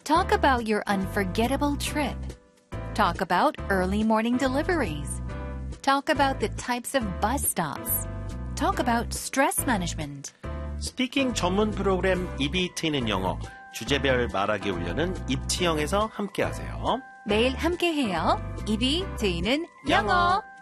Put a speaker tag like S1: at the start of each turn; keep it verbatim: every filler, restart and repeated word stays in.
S1: Talk about your unforgettable trip. Talk about early morning deliveries. Talk about the types of bus stops. Talk about stress management.
S2: 스피킹 전문 프로그램 입이 트이는 영어, 주제별 말하기 훈련은 입치형에서 함께하세요.
S1: 매일 함께해요. 입이 트이는 영어.
S2: 영어.